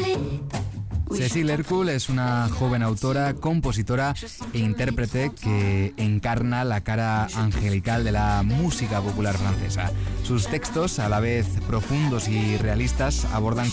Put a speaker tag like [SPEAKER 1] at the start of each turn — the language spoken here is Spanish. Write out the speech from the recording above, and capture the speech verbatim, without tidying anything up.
[SPEAKER 1] Cécile Hercule es una joven autora, compositora e intérprete que encarna la cara angelical de la música popular francesa. Sus textos, a la vez profundos y realistas, abordan